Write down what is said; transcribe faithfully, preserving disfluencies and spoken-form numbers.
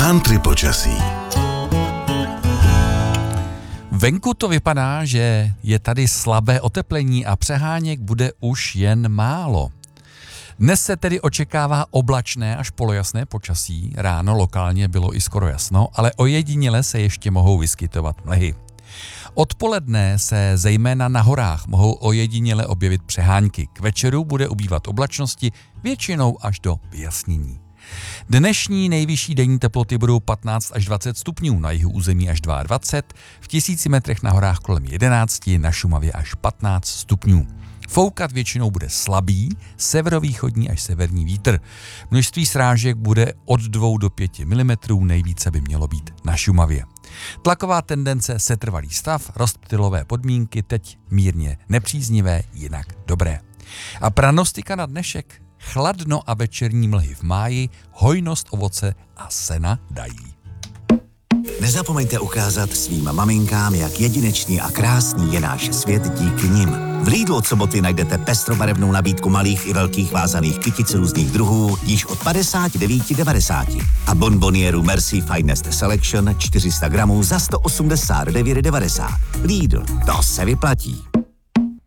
Country počasí. Venku to vypadá, že je tady slabé oteplení a přeháněk bude už jen málo. Dnes se tedy očekává oblačné až polojasné počasí, ráno lokálně bylo i skoro jasno, ale ojediněle se ještě mohou vyskytovat mlhy. Odpoledne se zejména na horách mohou ojediněle objevit přehánky. K večeru bude ubývat oblačnosti, většinou až do vyjasnění. Dnešní nejvyšší denní teploty budou patnáct až dvacet stupňů, na jihu území až dvacet dva, v tisíci metrech na horách kolem jedenáct, na Šumavě až patnáct stupňů. Foukat většinou bude slabý, severovýchodní až severní vítr. Množství srážek bude od dvou do pěti milimetrů, nejvíce by mělo být na Šumavě. Tlaková tendence, setrvalý stav, rozptylové podmínky, teď mírně nepříznivé, jinak dobré. A pranostika na dnešek: chladno a večerní mlhy v máji, hojnost ovoce a sena dají. Nezapomeňte ukázat svým maminkám, jak jedinečný a krásný je náš svět díky nim. V Lidlu od soboty najdete pestrobarevnou nabídku malých i velkých vázaných kytic různých druhů již od padesát devět devadesát a bonbonieru Merci Finest Selection čtyři sta gramů za sto osmdesát devět devadesát. Lidl, to se vyplatí.